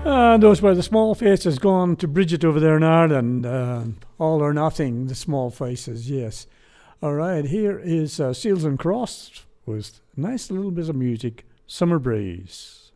Those were the Small Faces, going to Bridget over there in Ireland. All or Nothing, the Small Faces, yes. All right, here is Seals and Cross with a nice little bit of music, Summer Breeze.